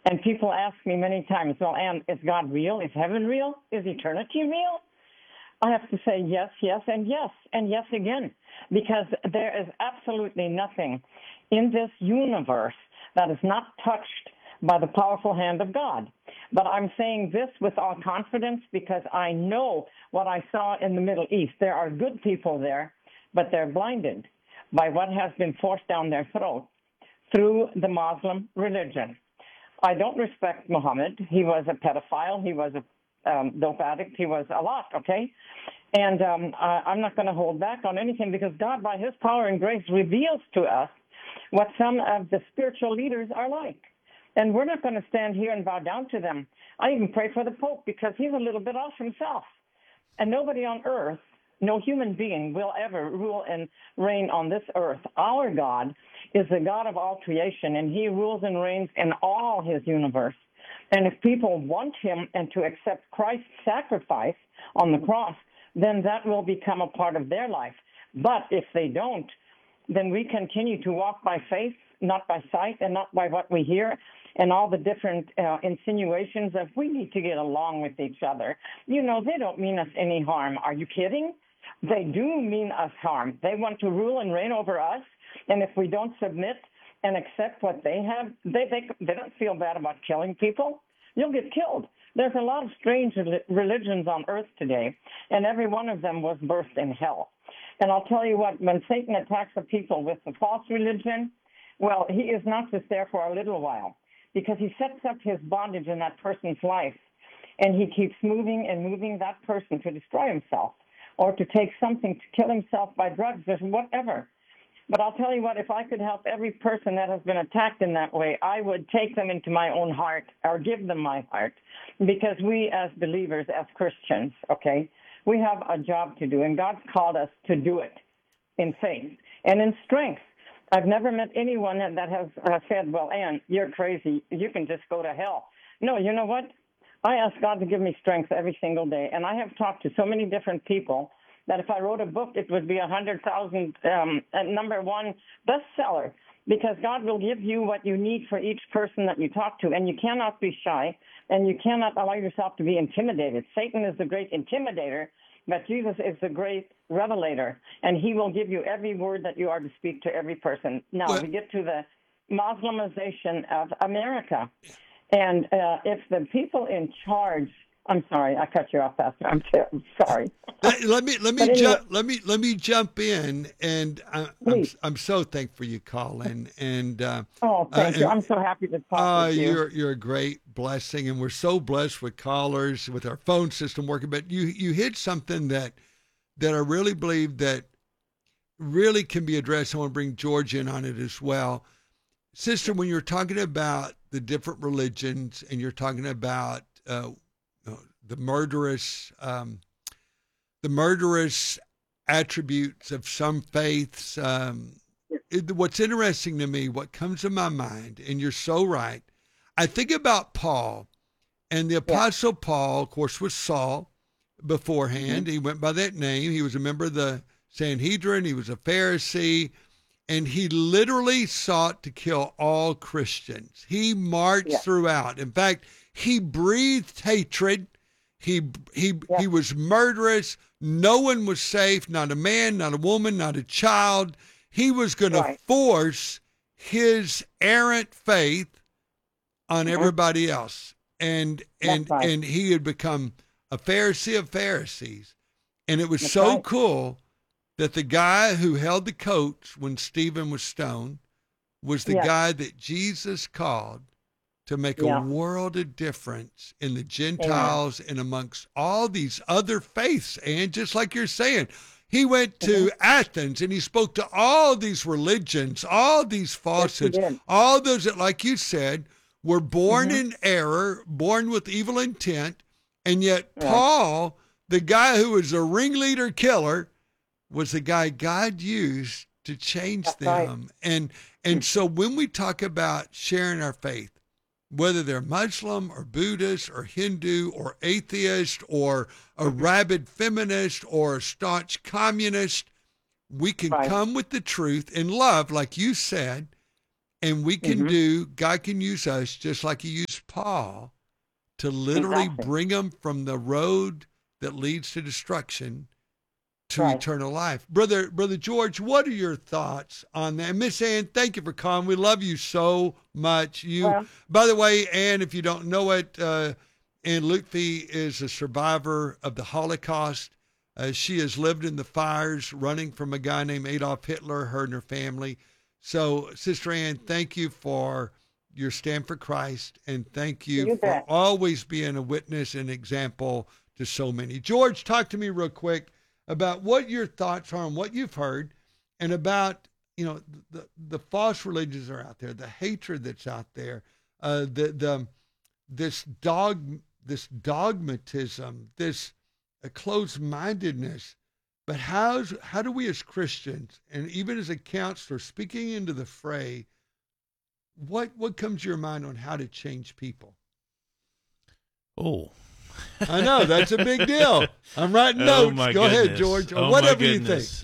And people ask me many times, well, Ann, is God real? Is heaven real? Is eternity real? I have to say yes, yes, and yes again, because there is absolutely nothing in this universe that is not touched by the powerful hand of God. But I'm saying this with all confidence because I know what I saw in the Middle East. There are good people there, but they're blinded by what has been forced down their throat through the Muslim religion. I don't respect Muhammad. He was a pedophile. He was a dope addict. He was a lot, okay? And I'm not going to hold back on anything because God, by his power and grace, reveals to us what some of the spiritual leaders are like. And we're not going to stand here and bow down to them. I even pray for the Pope because he's a little bit off himself. And nobody on earth, no human being will ever rule and reign on this earth. Our God is the God of all creation, and he rules and reigns in all his universe. And if people want him and to accept Christ's sacrifice on the cross, then that will become a part of their life. But if they don't, then we continue to walk by faith, not by sight, and not by what we hear, and all the different insinuations of we need to get along with each other. You know, they don't mean us any harm. Are you kidding? They do mean us harm. They want to rule and reign over us, and if we don't submit and accept what they have, they don't feel bad about killing people. You'll get killed. There's a lot of strange religions on earth today, and every one of them was birthed in hell. And I'll tell you what, when Satan attacks the people with the false religion, well, he is not just there for a little while, because he sets up his bondage in that person's life, and he keeps moving and moving that person to destroy himself or to take something to kill himself by drugs or whatever. But I'll tell you what, if I could help every person that has been attacked in that way, I would take them into my own heart or give them my heart, because we as believers, as Christians, okay, we have a job to do, and God's called us to do it in faith and in strength. I've never met anyone that has said, well, Ann, you're crazy. You can just go to hell. No, you know what? I ask God to give me strength every single day, and I have talked to so many different people that if I wrote a book, it would be 100,000 number one bestseller, because God will give you what you need for each person that you talk to, and you cannot be shy, and you cannot allow yourself to be intimidated. Satan is the great intimidator, but Jesus is the great revelator, and he will give you every word that you are to speak to every person. Now, we get to the Muslimization of America, and if the people in charge, I'm sorry, I cut you off, Pastor. I'm sorry. Let me jump in, and I'm so thankful you call in. And thank you. I'm so happy to talk with you. You're a great blessing, and we're so blessed with callers, with our phone system working. But you hit something that I really believe that really can be addressed. I want to bring George in on it as well. Sister, when you're talking about the different religions, and you're talking about the murderous attributes of some faiths. What's interesting to me, what comes to my mind, and you're so right, I think about Paul, and the Apostle Paul, of course, was Saul beforehand. Mm-hmm. He went by that name. He was a member of the Sanhedrin. He was a Pharisee, and he literally sought to kill all Christians. He marched throughout. In fact, he breathed hatred. He was murderous. No one was safe, not a man, not a woman, not a child. He was going to force his errant faith on everybody else. And he had become a Pharisee of Pharisees. And it was cool that the guy who held the coats when Stephen was stoned was the guy that Jesus called to make a world of difference in the Gentiles and amongst all these other faiths. And just like you're saying, he went to Athens and he spoke to all these religions, all these falsehoods, all those that, like you said, were born in error, born with evil intent. And yet Paul, the guy who was a ringleader killer, was the guy God used to change them. And so when we talk about sharing our faith, whether they're Muslim or Buddhist or Hindu or atheist or a rabid feminist or a staunch communist, we can come with the truth in love, like you said, and we can God can use us just like he used Paul to literally Exactly. bring them from the road that leads to destruction to Right. eternal life. Brother George, what are your thoughts on that? Miss Ann, thank you for calling. We love you so much. Well, By the way, Ann, if you don't know it, Ann Lutfi is a survivor of the Holocaust. She has lived in the fires, running from a guy named Adolf Hitler, her and her family. So, Sister Ann, thank you for your stand for Christ, and thank you you for bet. always being a witness and example to so many. George, talk to me real quick about what your thoughts are on what you've heard, and about the false religions that are out there, the hatred that's out there, this dogmatism, this closed-mindedness. But how do we as Christians, and even as a counselor speaking into the fray, what comes to your mind on how to change people? Oh, I know that's a big deal. I'm writing notes. Oh my Go goodness. ahead, George, or Oh whatever my you think. goodness.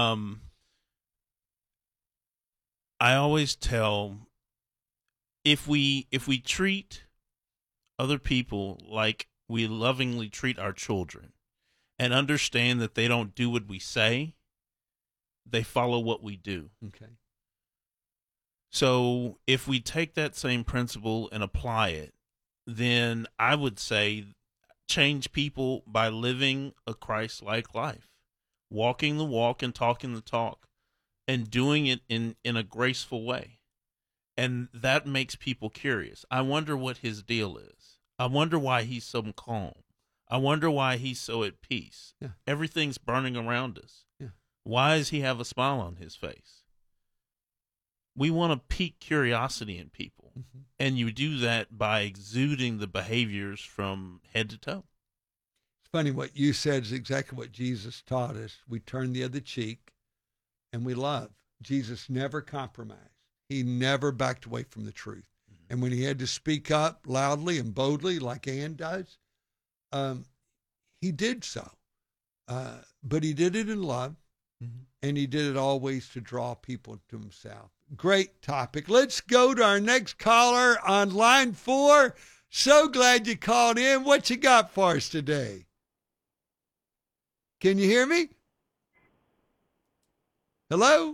I always tell, if we treat other people like we lovingly treat our children, and understand that they don't do what we say, they follow what we do. Okay. So if we take that same principle and apply it, then I would say change people by living a Christ-like life, walking the walk and talking the talk, and doing it in a graceful way. And that makes people curious. I wonder what his deal is. I wonder why he's so calm. I wonder why he's so at peace. Yeah. Everything's burning around us. Yeah. Why does he have a smile on his face? We want to pique curiosity in people. Mm-hmm. And you do that by exuding the behaviors from head to toe. It's funny, what you said is exactly what Jesus taught us. We turn the other cheek and we love. Jesus never compromised. He never backed away from the truth. Mm-hmm. And when he had to speak up loudly and boldly, like Ann does, he did so. But he did it in love, mm-hmm. and he did it always to draw people to himself. Great topic. Let's go to our next caller on line 4. So glad you called in. What you got for us today? Can you hear me? Hello?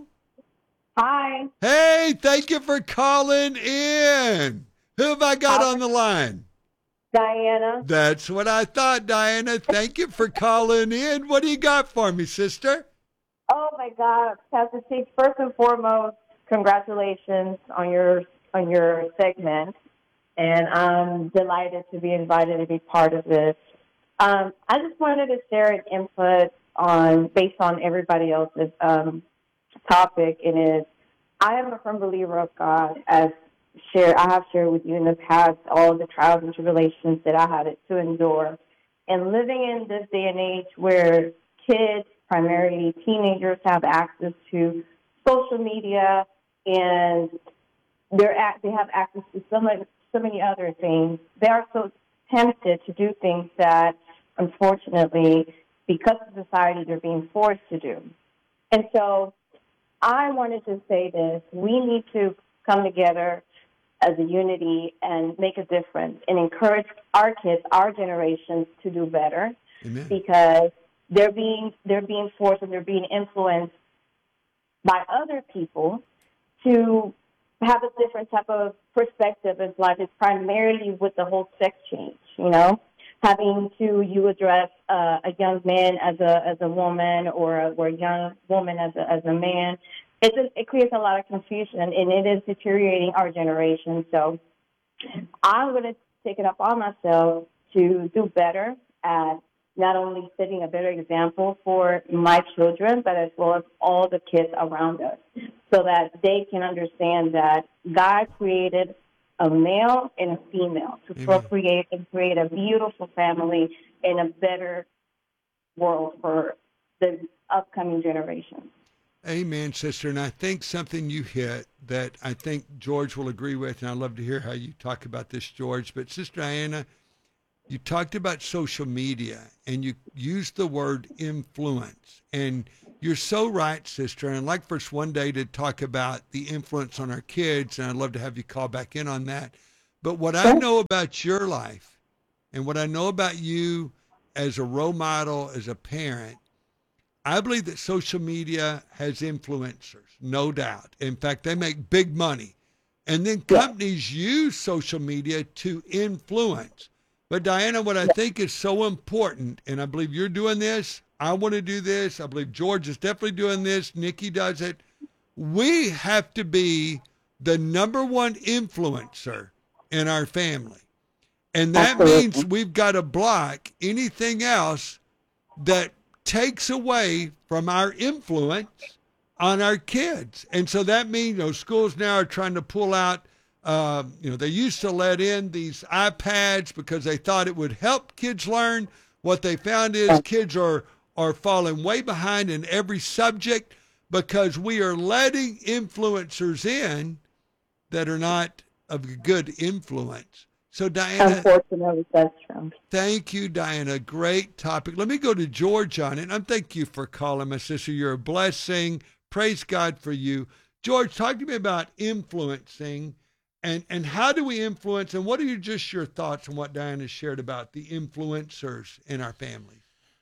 Hi. Hey, thank you for calling in. Who have I got on the line? Diana. That's what I thought, Diana. Thank you for calling in. What do you got for me, sister? Oh my God, Pastor Steve. First and foremost, congratulations on your segment, and I'm delighted to be invited to be part of this. I just wanted to share an input based on everybody else's topic, and is I am a firm believer of God. I have shared with you in the past all the trials and tribulations that I had to endure. And living in this day and age where kids, primarily teenagers, have access to social media, and they have access to so many other things, they are so tempted to do things that, unfortunately, because of society, they're being forced to do. And so I wanted to say this. We need to come together as a unity and make a difference and encourage our kids, our generations, to do better. Amen. Because they're being forced and they're being influenced by other people to have a different type of perspective in life. It's primarily with the whole sex change, having to address a young man as a woman, or a young woman as a man. It creates a lot of confusion, and it is deteriorating our generation. So I'm going to take it up on myself to do better at not only setting a better example for my children, but as well as all the kids around us, so that they can understand that God created a male and a female to procreate and create a beautiful family and a better world for the upcoming generations. Amen, sister. And I think something you hit that I think George will agree with, and I'd love to hear how you talk about this, George. But Sister Diana, you talked about social media, and you used the word influence. And you're so right, sister. And I'd like for us one day to talk about the influence on our kids, and I'd love to have you call back in on that. But what I know about your life and what I know about you as a role model, as a parent, I believe that social media has influencers, no doubt. In fact, they make big money. And then companies use social media to influence. But Diana, what I think is so important, and I believe you're doing this, I want to do this, I believe George is definitely doing this, Nikki does it. We have to be the number one influencer in our family. And that means we've got to block anything else that takes away from our influence on our kids. And so that means, schools now are trying to pull out, they used to let in these iPads because they thought it would help kids learn. What they found is kids are falling way behind in every subject because we are letting influencers in that are not of good influence. So, Diana, unfortunately, that's true. Thank you, Diana. Great topic. Let me go to George on it. And thank you for calling, my sister. You're a blessing. Praise God for you. George, talk to me about influencing and how do we influence, and what are your thoughts on what Diana shared about the influencers in our families?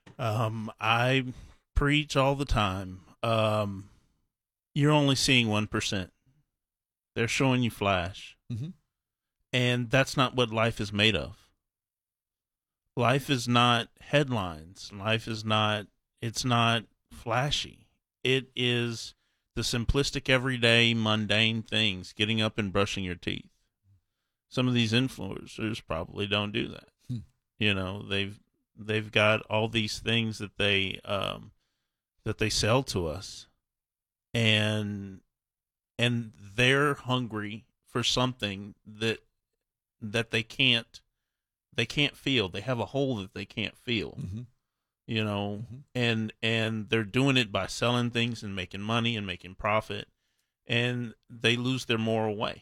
I preach all the time. You're only seeing 1%. They're showing you flash. Mm-hmm. And that's not what life is made of. Life is not headlines. It's not flashy. It is the simplistic, everyday, mundane things, getting up and brushing your teeth. Some of these influencers probably don't do that. They've got all these things that they sell to us, and they're hungry for something that they can't feel. They have a hole that they can't feel. Mm-hmm. And they're doing it by selling things and making money and making profit, and they lose their moral way.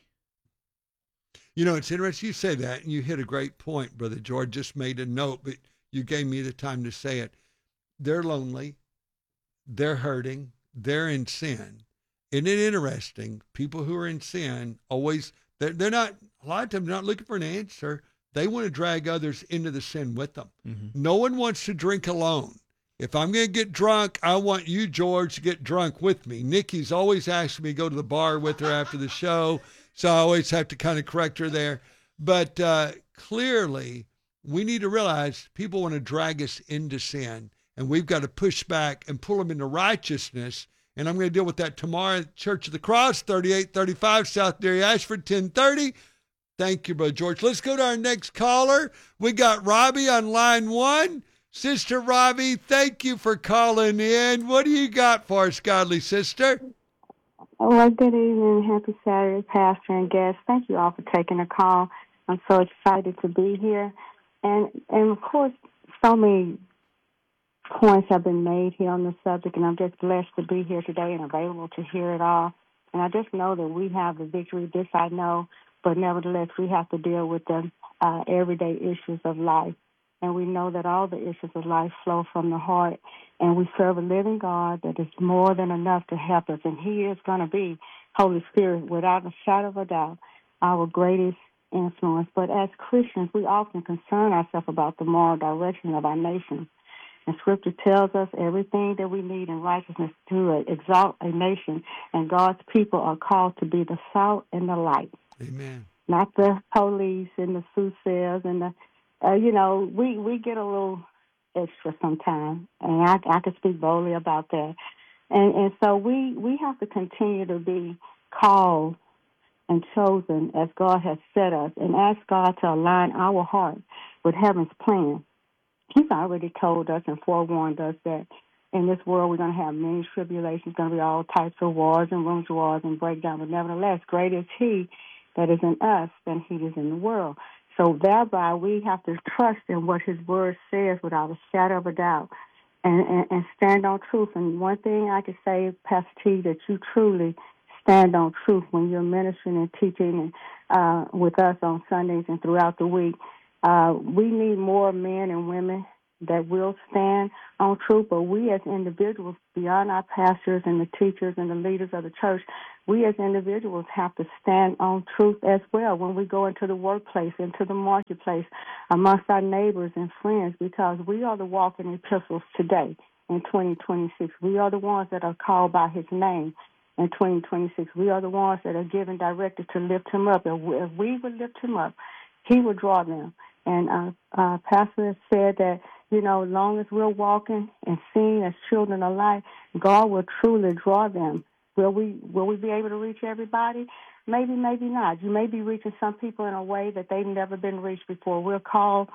It's interesting you say that, and you hit a great point, Brother George. Just made a note, but you gave me the time to say it. They're lonely. They're hurting. They're in sin. Isn't it interesting? People who are in sin always, they're not, a lot of times, not looking for an answer. They want to drag others into the sin with them. Mm-hmm. No one wants to drink alone. If I'm going to get drunk, I want you, George, to get drunk with me. Nikki's always asking me to go to the bar with her after the show, so I always have to kind of correct her there. But clearly, we need to realize people want to drag us into sin, and we've got to push back and pull them into righteousness. And I'm going to deal with that tomorrow at Church of the Cross, 3835 South Dairy Ashford, 1030. Thank you, Brother George. Let's go to our next caller. We got Robbie on line 1. Sister Robbie, thank you for calling in. What do you got for us, godly sister? Well, good evening. Happy Saturday, Pastor and guests. Thank you all for taking the call. I'm so excited to be here. And of course, so many points have been made here on the subject, and I'm just blessed to be here today and available to hear it all. And I just know that we have the victory. This I know, but nevertheless, we have to deal with the everyday issues of life. And we know that all the issues of life flow from the heart. And we serve a living God that is more than enough to help us. And He is going to be, Holy Spirit, without a shadow of a doubt, our greatest influence. But as Christians, we often concern ourselves about the moral direction of our nation. And Scripture tells us everything that we need in righteousness to exalt a nation. And God's people are called to be the salt and the light. Amen. Not the police and the soothsayers and the, we get a little extra sometimes. And I can speak boldly about that. And so we have to continue to be called and chosen as God has set us and ask God to align our heart with heaven's plan. He's already told us and forewarned us that in this world we're going to have many tribulations, going to be all types of wars and rumors of wars and breakdown. But nevertheless, great is He that is in us than he is in the world. So thereby we have to trust in what His Word says without a shadow of a doubt and stand on truth. And one thing I can say, Pastor T, that you truly stand on truth when you're ministering and teaching with us on Sundays and throughout the week. We need more men and women that will stand on truth, but we as individuals, beyond our pastors and the teachers and the leaders of the church, we as individuals have to stand on truth as well when we go into the workplace, into the marketplace, amongst our neighbors and friends, because we are the walking epistles today in 2026. We are the ones that are called by his name in 2026. We are the ones that are given directive to lift him up. If we would lift him up, he would draw them. And Pastor has said that, as long as we're walking and seeing as children of light, God will truly draw them. Will we be able to reach everybody? Maybe, maybe not. You may be reaching some people in a way that they've never been reached before. We're called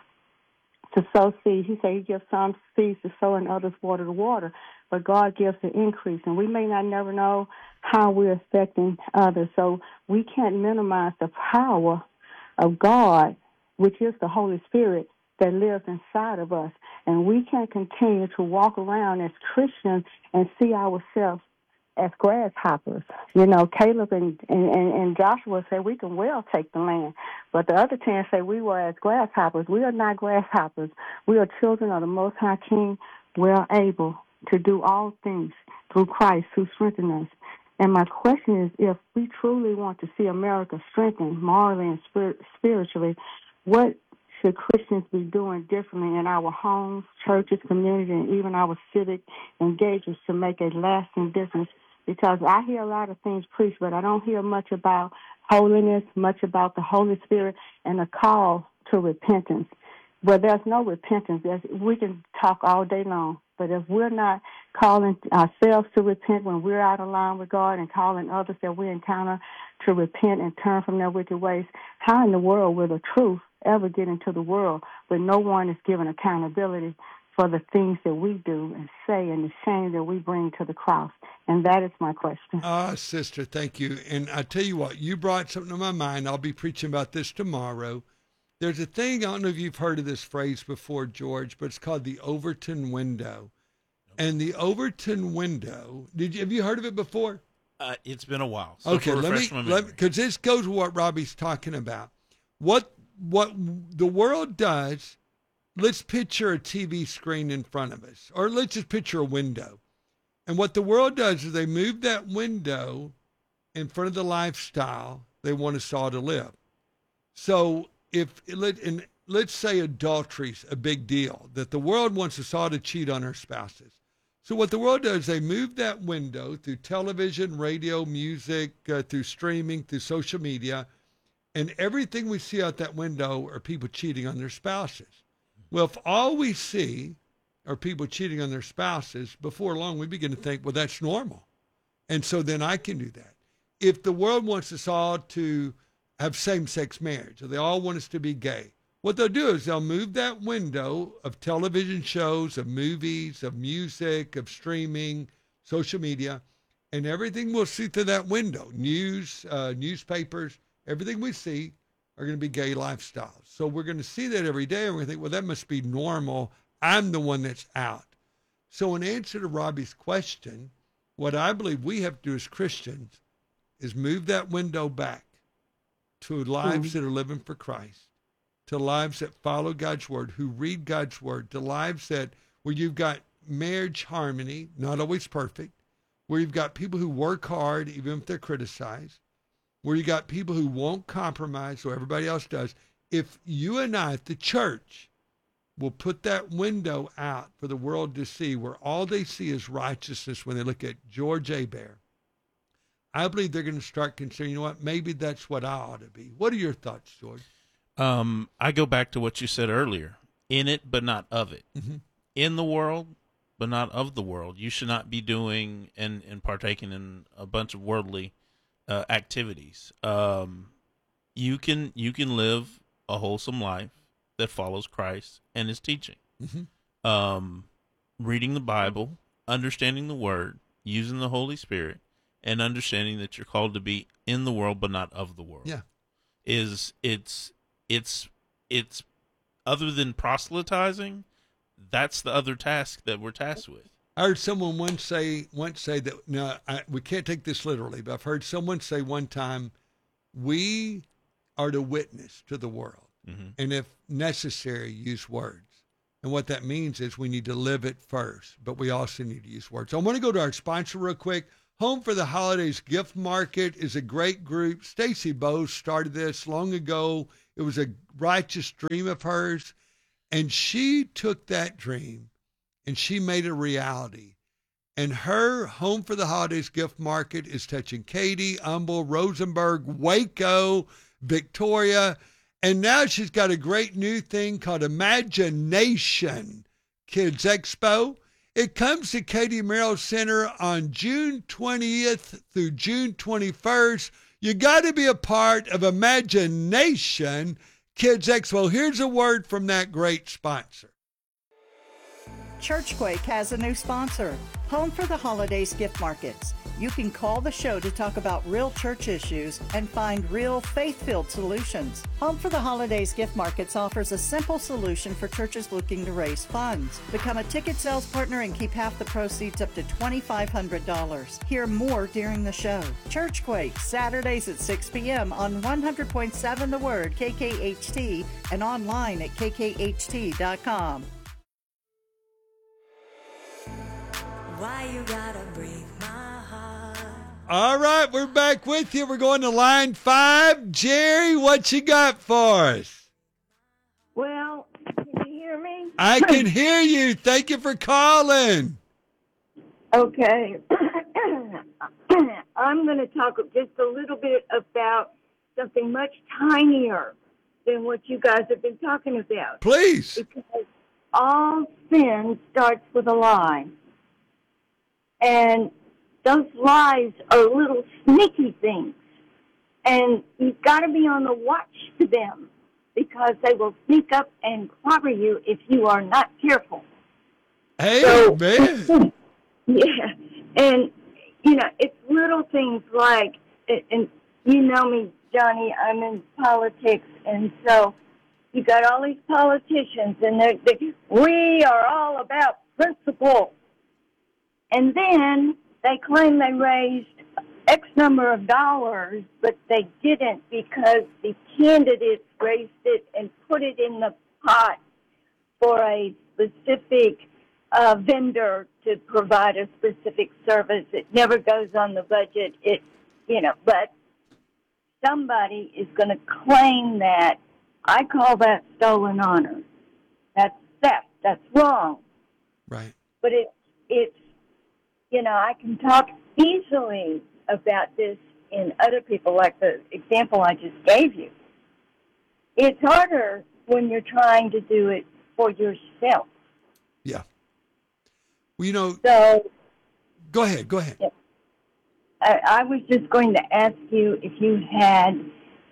to sow seeds. He said he gives some seeds to sow and others water to water, but God gives the increase. And we may not never know how we're affecting others. So we can't minimize the power of God, which is the Holy Spirit that lives inside of us. And we can't continue to walk around as Christians and see ourselves as grasshoppers. Caleb and Joshua said we can well take the land, but the other 10 say we were as grasshoppers. We are not grasshoppers. We are children of the Most High King. We are able to do all things through Christ who strengthens us. And my question is, if we truly want to see America strengthened morally and spiritually, what should Christians be doing differently in our homes, churches, community, and even our civic engagements to make a lasting difference? Because I hear a lot of things preached, but I don't hear much about holiness, much about the Holy Spirit, and a call to repentance. But there's no repentance. We can talk all day long, but if we're not calling ourselves to repent when we're out of line with God and calling others that we encounter to repent and turn from their wicked ways, how in the world will the truth ever get into the world when no one is given accountability for the things that we do and say and the shame that we bring to the cross? And that is my question. Sister, thank you. And I tell you what, you brought something to my mind. I'll be preaching about this tomorrow. There's a thing, I don't know if you've heard of this phrase before, George, but it's called the Overton window. And the Overton window, have you heard of it before? It's been a while. So okay, let me, because this goes with what Robbie's talking about. What the world does, let's picture a TV screen in front of us, or let's just picture a window. And what the world does is they move that window in front of the lifestyle they want us all to live. So let's say adultery's a big deal, that the world wants us all to cheat on our spouses. So what the world does, they move that window through television, radio, music, through streaming, through social media, and everything we see out that window are people cheating on their spouses. Well, if all we see are people cheating on their spouses, before long we begin to think, well, that's normal. And so then I can do that. If the world wants us all to have same-sex marriage, or they all want us to be gay, what they'll do is they'll move that window of television shows, of movies, of music, of streaming, social media, and everything we'll see through that window, news, newspapers, everything we see are going to be gay lifestyles. So we're going to see that every day, and we're going to think, well, that must be normal. I'm the one that's out. So in answer to Robbie's question, what I believe we have to do as Christians is move that window back to lives that are living for Christ, to lives that follow God's word, who read God's word, to lives where you've got marriage harmony, not always perfect, where you've got people who work hard even if they're criticized, where you got people who won't compromise so everybody else does. If you and I, the church, will put that window out for the world to see, where all they see is righteousness when they look at George Hebert, I believe they're going to start considering, you know what, maybe that's what I ought to be. What are your thoughts, George? I go back to what you said earlier. In it, but not of it. Mm-hmm. In the world, but not of the world. You should not be doing and partaking in a bunch of worldly activities. You can live a wholesome life that follows Christ and his teaching. Mm-hmm. Reading the Bible, understanding the Word, using the Holy Spirit, and understanding that you're called to be in the world but not of the world. Yeah, it's other than proselytizing, that's the other task that we're tasked with. I heard someone once say that, no, we can't take this literally, but I've heard someone say one time, we are to witness to the world. Mm-hmm. And if necessary, use words. And what that means is we need to live it first, but we also need to use words. So I want to go to our sponsor real quick. Home for the Holidays Gift Market is a great group. Stacy Bowes started this long ago. It was a righteous dream of hers, and she took that dream and she made it a reality. And her Home for the Holidays Gift Market is touching Katy, Humble, Rosenberg, Waco, Victoria, and now she's got a great new thing called Imagination Kids Expo. It comes to Katy Merrill Center on June 20th through June 21st. You got to be a part of Imagination Kids Expo. Here's a word from that great sponsor. Churchquake has a new sponsor, Home for the Holidays Gift Markets. You can call the show to talk about real church issues and find real faith-filled solutions. Home for the Holidays Gift Markets offers a simple solution for churches looking to raise funds. Become a ticket sales partner and keep half the proceeds up to $2,500. Hear more during the show. Churchquake, Saturdays at 6 p.m. on 100.7 The Word, KKHT, and online at kkht.com. Why you gotta break my heart? All right, we're back with you. We're going to line 5. Jerry, what you got for us? Well, can you hear me? I can hear you. Thank you for calling. Okay. I'm going to talk just a little bit about something much tinier than what you guys have been talking about. Please. Because all sin starts with a lie. And those lies are little sneaky things. And you've got to be on the watch for them because they will sneak up and clobber you if you are not careful. Hey, so, man. Yeah. And, you know, it's little things like, and you know me, Johnny, I'm in politics, and so you got all these politicians, and we are all about principle. And then they claim they raised X number of dollars, but they didn't because the candidates raised it and put it in the pot for a specific vendor to provide a specific service. It never goes on the budget. But somebody is going to claim that. I call that stolen honor. That's theft. That's wrong. Right. But it's I can talk easily about this in other people, like the example I just gave you. It's harder when you're trying to do it for yourself. Yeah. Well, So, go ahead. Yeah. I was just going to ask you if you had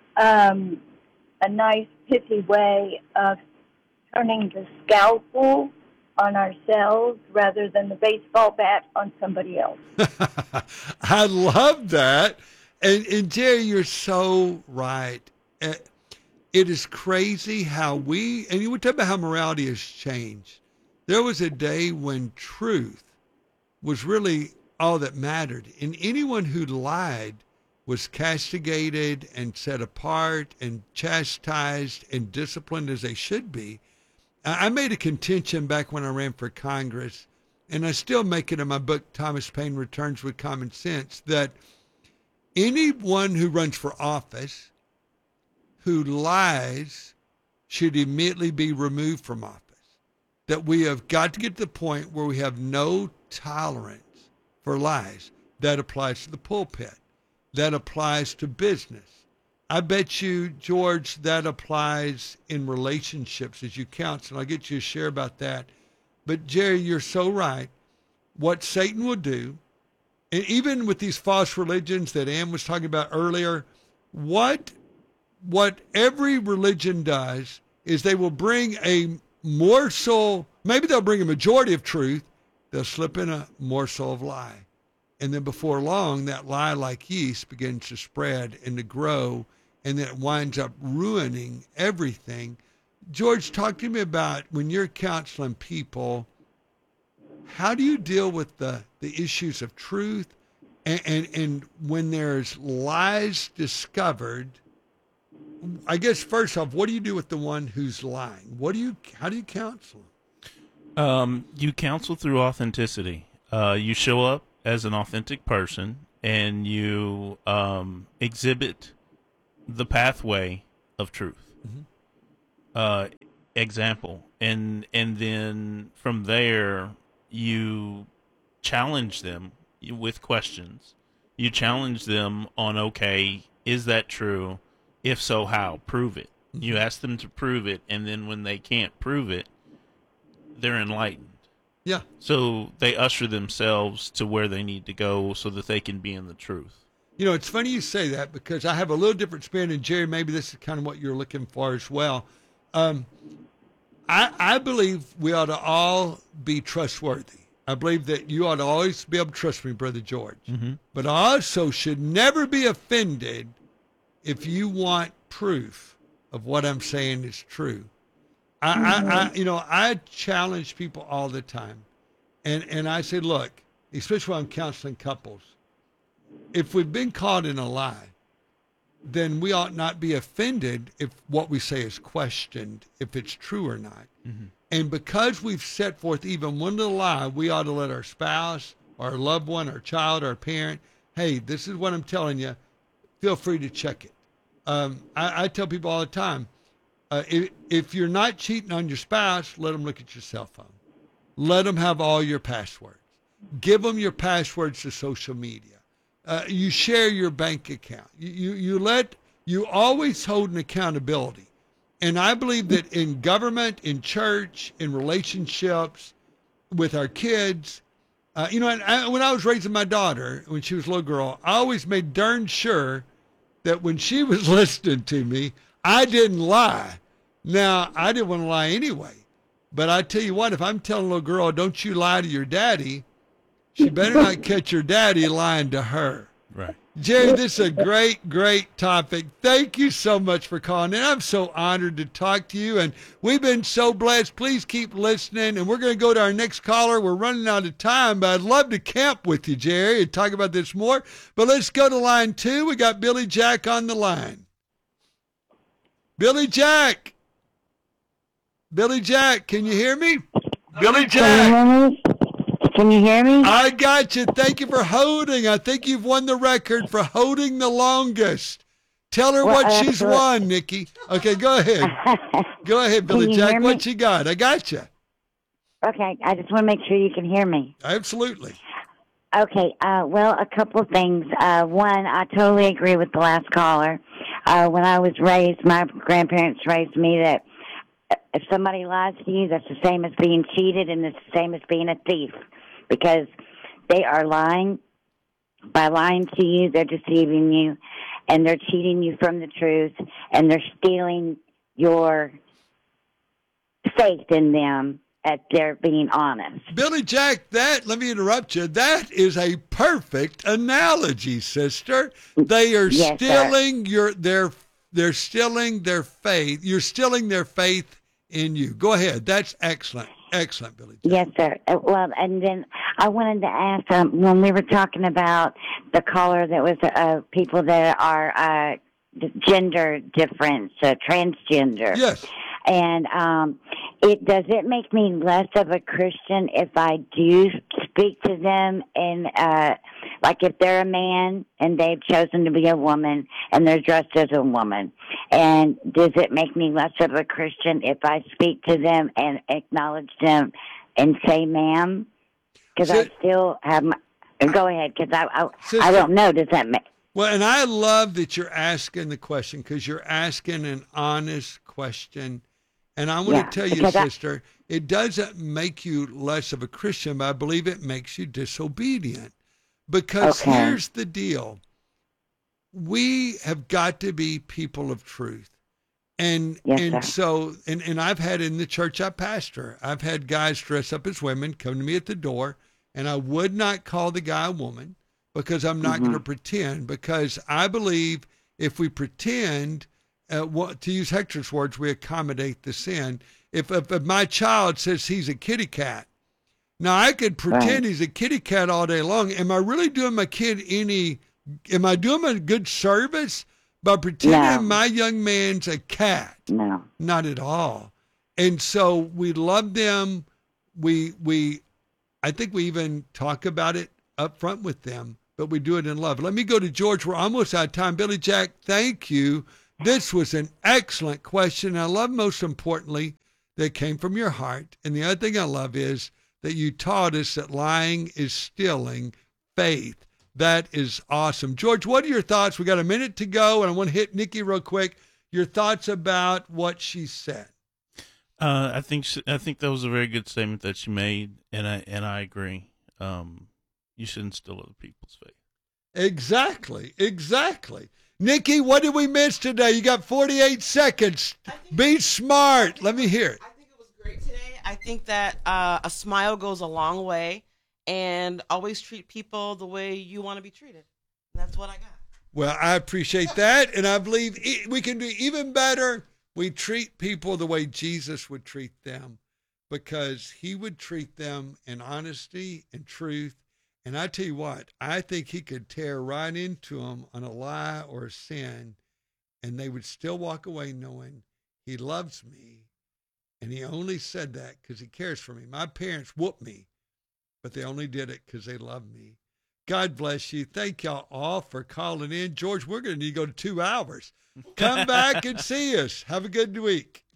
a nice, pithy way of turning the scalpel on ourselves rather than the baseball bat on somebody else. I love that. And Jerry, you're so right. It is crazy how and you were talking about how morality has changed. There was a day when truth was really all that mattered. And anyone who lied was castigated and set apart and chastised and disciplined as they should be. I made a contention back when I ran for Congress, and I still make it in my book, Thomas Paine Returns with Common Sense, that anyone who runs for office who lies should immediately be removed from office. That we have got to get to the point where we have no tolerance for lies. That applies to the pulpit. That applies to business. I bet you, George, that applies in relationships as you counsel. I'll get you a share about that. But, Jerry, you're so right. What Satan will do, and even with these false religions that Ann was talking about earlier, what every religion does is they will bring a morsel, maybe they'll bring a majority of truth, they'll slip in a morsel of lie. And then before long, that lie, like yeast, begins to spread and to grow, and then it winds up ruining everything. George, talk to me about when you're counseling people, how do you deal with the issues of truth and when there's lies discovered? I guess first off, what do you do with the one who's lying? How do you counsel? You counsel through authenticity. You show up as an authentic person, and you exhibit the pathway of truth. Example, and then from there you challenge them with questions. You challenge them on, okay, is that true? If so, how? Prove it. You ask them to prove it, and then when they can't prove it, they're enlightened. Yeah. So they usher themselves to where they need to go so that they can be in the truth. You know, it's funny you say that, because I have a little different spin, and Jerry, maybe this is kind of what you're looking for as well. I believe we ought to all be trustworthy. I believe that you ought to always be able to trust me, Brother George. But I also should never be offended if you want proof of what I'm saying is true. I challenge people all the time. And I say, look, especially when I'm counseling couples, if we've been caught in a lie, then we ought not be offended if what we say is questioned, if it's true or not. And because we've set forth even one little lie, we ought to let our spouse, our loved one, our child, our parent, hey, this is what I'm telling you. Feel free to check it. I tell people all the time, if you're not cheating on your spouse, let them look at your cell phone. Let them have all your passwords. Give them your passwords to social media. You share your bank account. You always hold an accountability. And I believe that in government, in church, in relationships, with our kids, when I was raising my daughter, when she was a little girl, I always made darn sure that when she was listening to me, I didn't lie. Now, I didn't want to lie anyway. But I tell you what, if I'm telling a little girl, don't you lie to your daddy, she better not catch her daddy lying to her. Right. Jerry, this is a great, great topic. Thank you so much for calling in. I'm so honored to talk to you, and we've been so blessed. Please keep listening, and we're going to go to our next caller. We're running out of time, but I'd love to camp with you, Jerry, and talk about this more. But let's go to line 2. We got Billy Jack on the line. Billy Jack. Billy Jack, can you hear me? Billy Jack. Can you hear me? I got you. Thank you for holding. I think you've won the record for holding the longest. Tell her what she's won, Nikki. Okay, go ahead. Go ahead, Billy Jack. What you got? I got you. Okay, I just want to make sure you can hear me. Absolutely. Okay, well, a couple of things. One, I totally agree with the last caller. When I was raised, my grandparents raised me that if somebody lies to you, that's the same as being cheated, and it's the same as being a thief, because they are lying. By lying to you, they're deceiving you, and they're cheating you from the truth, and they're stealing your faith in them as they're being honest. Billy Jack, let me interrupt you. That is a perfect analogy, sister. They are stealing they're stealing their faith. You're stealing their faith in you. Go ahead. That's excellent. Excellent, Billy Jack. Yes, sir. Well, and then I wanted to ask, when we were talking about the caller that was people that are gender difference, transgender. Yes. And does it make me less of a Christian if I do speak to them and like if they're a man and they've chosen to be a woman and they're dressed as a woman? And does it make me less of a Christian if I speak to them and acknowledge them and say ma'am? Because I still have my... Go ahead, because I don't know. Does that make... Well, and I love that you're asking the question, because you're asking an honest question. And I want to tell you, sister, it doesn't make you less of a Christian, but I believe it makes you disobedient. Because here's the deal. We have got to be people of truth. And so I've had in the church I pastor, I've had guys dress up as women come to me at the door, and I would not call the guy a woman, because I'm not going to pretend, because I believe if we pretend, to use Hector's words, we accommodate the sin. If my child says he's a kitty cat, now I could pretend he's a kitty cat all day long. Am I really doing my kid am I doing him a good service by pretending my young man's a cat? No. Not at all. And so we love them I think we even talk about it up front with them, but we do it in love. Let me go to George. We're almost out of time. Billy Jack, thank you. This was an excellent question. I love, most importantly, that it came from your heart. And the other thing I love is that you taught us that lying is stealing faith. That is awesome. George, what are your thoughts? We got a minute to go, and I want to hit Nikki real quick. Your thoughts about what she said. I think that was a very good statement that she made, and I agree. You shouldn't steal other people's faith. Exactly. Nikki, what did we miss today? You got 48 seconds. Be smart. Let me hear it. I think it was great today. I think that a smile goes a long way, and always treat people the way you want to be treated. That's what I got. Well, I appreciate that, and I believe we can do even better. We treat people the way Jesus would treat them, because he would treat them in honesty and truth. And I tell you what, I think he could tear right into them on a lie or a sin, and they would still walk away knowing he loves me. And he only said that because he cares for me. My parents whooped me, but they only did it because they love me. God bless you. Thank y'all all for calling in. George, we're going to need to go to 2 hours. Come back and see us. Have a good week.